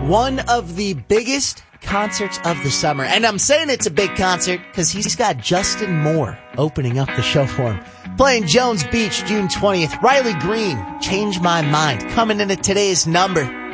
One of the biggest concerts of the summer. And I'm saying it's a big concert because he's got Justin Moore opening up the show for him. Playing Jones Beach June 20th. Riley Green, Change My Mind, coming in at today's number.